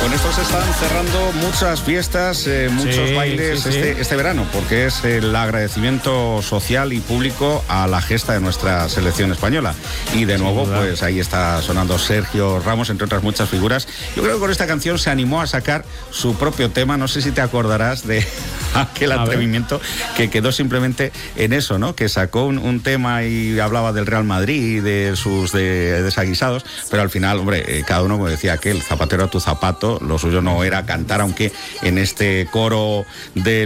Con esto se están cerrando muchas fiestas, muchos bailes este verano, porque es el agradecimiento social y público a la gesta de nuestra selección española. Y de nuevo, pues ahí está sonando Sergio Ramos, entre otras muchas figuras. Yo creo que con esta canción se animó a sacar su propio tema. No sé si te acordarás de aquel atrevimiento que quedó simplemente en eso, ¿no? Que sacó un tema y hablaba del Real Madrid y de sus desaguisados, pero al final, hombre, cada uno, como decía aquel, zapatero a tu zapato, lo suyo no era cantar, aunque en este coro de